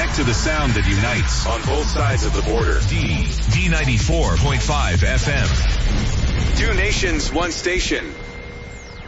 Connect to the sound that unites on both sides of the border. D94.5 FM. Two nations, one station.